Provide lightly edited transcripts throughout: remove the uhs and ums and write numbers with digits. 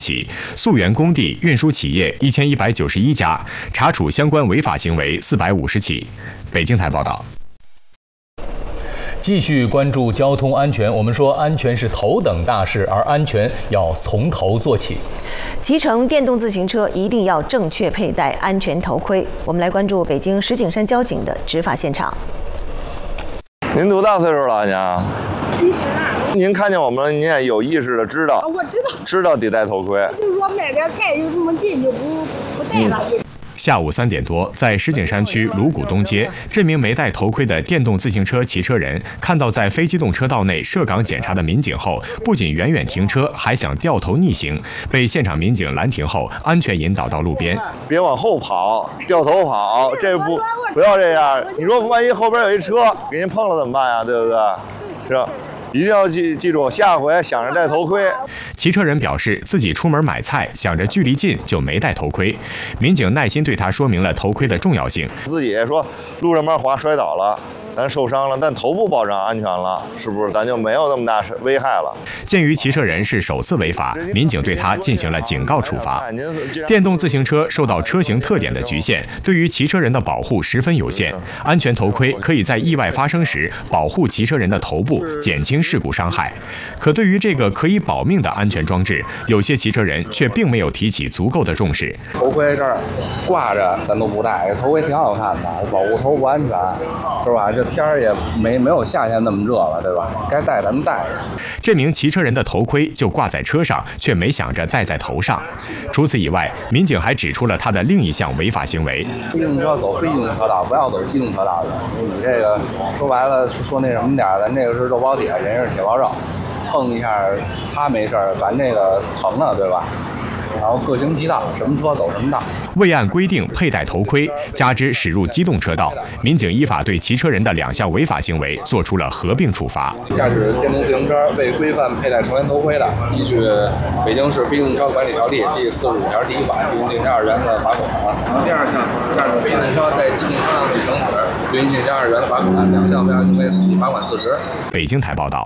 起，溯源工地、运输企业1191家，查处相关违法行为450起。北京台报道。 继续关注交通安全，我们说安全是头等大事，而安全要从头做起。 骑乘电动自行车一定要正确佩戴安全头盔。我们来关注北京石景山交警的执法现场。 您多大岁数了，娘 ？70了。 您看见我们，您也有意识的知道， 我知道得戴头盔。 就说买点菜就这么近，就不戴了。 下午3点多，在石景山区鲁谷东街，这名没戴头盔的电动自行车骑车人看到在非机动车道内设岗检查的民警后，不仅远远停车，还想掉头逆行，被现场民警拦停后，安全引导到路边。 别往后跑，掉头跑，这不要这样。你说万一后边有一车给您碰了怎么办呀？对不对？是吧？一定要记住，下回想着戴头盔。 骑车人表示，自己出门买菜，想着距离近就没戴头盔。民警耐心对他说明了头盔的重要性。 自己说路上面滑摔倒了，咱受伤了，但头部保障安全了，是不是咱就没有那么大危害了？ 鉴于骑车人是首次违法，民警对他进行了警告处罚。电动自行车受到车型特点的局限，对于骑车人的保护十分有限。安全头盔可以在意外发生时保护骑车人的头部，减轻事故伤害。可对于这个可以保命的安全装置，有些骑车人却并没有提起足够的重视。 头盔这儿挂着，咱都不戴，头盔挺好看的，保护头部安全，是吧？这天儿也没有夏天那么热了，对吧？该戴咱们戴着。 这名骑车人的头盔就挂在车上，却没想着戴在头上。除此以外，民警还指出了他的另一项违法行为： 机动车走非机动车道，不要走机动车道的。你这个说白了，说那什么点儿，咱这个是肉包铁，人是铁包肉，碰一下他没事儿，咱这个疼了，对吧？然后各行其道，什么车走什么道。 未按规定佩戴头盔，加之驶入机动车道，民警依法对骑车人的2项违法行为作出了合并处罚。 驾驶电动自行车未规范佩戴成人头盔的，依据《北京市非机动车管理条例》第45条第1款，对应加2元的罚款。第2项，驾驶非机动车在机动车道内行驶，对应加2元的罚款。2项违法行为，罚款40。 北京台报道。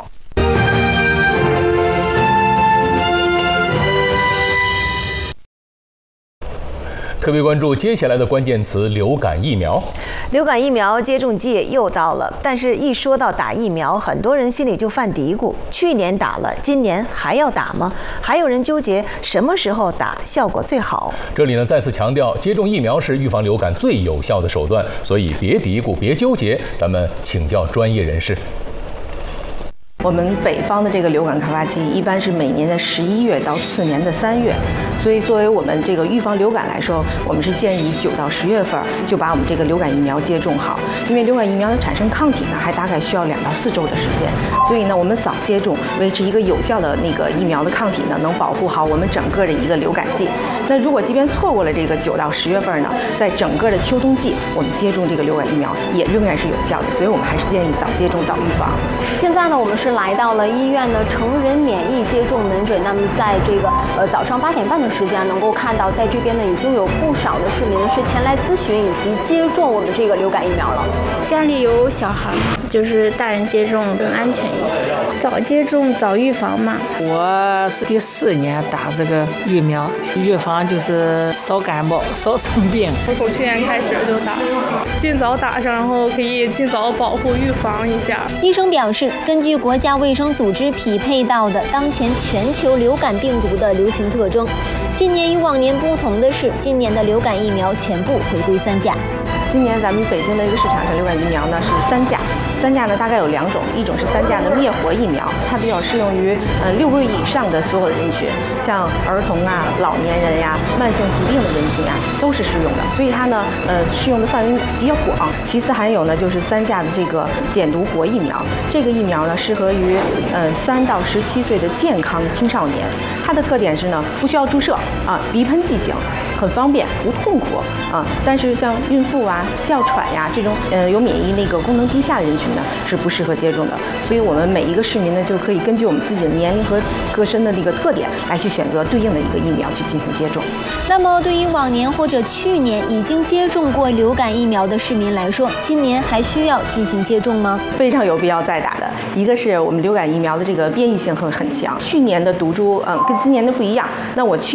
特别关注接下来的关键词：流感疫苗。 流感疫苗接种季又到了，但是一说到打疫苗，很多人心里就犯嘀咕：去年打了，今年还要打吗？还有人纠结什么时候打效果最好。 这里呢再次强调，接种疫苗是预防流感最有效的手段，所以别嘀咕，别纠结，咱们请教专业人士。 我们北方的这个流感开发期一般是每年的11月到次年的3月，所以作为我们这个预防流感来说，我们是建议9到10月份就把我们这个流感疫苗接种好，因为流感疫苗的产生抗体呢，还大概需要2到4周的时间，所以呢，我们早接种，维持一个有效的那个疫苗的抗体呢，能保护好我们整个的一个流感季。那如果即便错过了这个9到10月份呢，在整个的秋冬季，我们接种这个流感疫苗也仍然是有效的，所以我们还是建议早接种早预防。 现在呢，我们是来到了医院的成人免疫接种门诊。那么在这个早上8点半的时间，能够看到在这边呢已经有不少的市民是前来咨询以及接种我们这个流感疫苗了。 家里有小孩嘛，就是大人接种更安全一些，早接种早预防嘛。 我是第4年打这个疫苗，预防就是少感冒、少生病。 我从去年开始就打，尽早打上，然后可以尽早保护预防一下。 医生表示，根据国家卫生组织匹配到的当前全球流感病毒的流行特征，今年与往年不同的是，今年的流感疫苗全部回归3价。 今年咱们北京的这个市场上流感疫苗呢是3价。3价呢大概有2种，一种是3价的灭活疫苗，它比较适用于6个月以上的所有的人群，像儿童啊、老年人呀、慢性疾病的人群啊都是适用的，所以它呢适用的范围比较广。其次还有呢就是3价的这个减毒活疫苗，这个疫苗呢适合于3到17岁的健康青少年，它的特点是呢不需要注射啊，鼻喷剂型。 很方便，不痛苦啊。但是像孕妇啊、哮喘呀这种有免疫功能低下的人群呢，是不适合接种的。所以我们每一个市民呢，就可以根据我们自己的年龄和个身的特点来去选择对应的一个疫苗去进行接种。 那么对于往年或者去年已经接种过流感疫苗的市民来说，今年还需要进行接种吗？ 非常有必要再打的。一个是我们流感疫苗的变异性很强，去年的毒株跟今年的不一样。那我去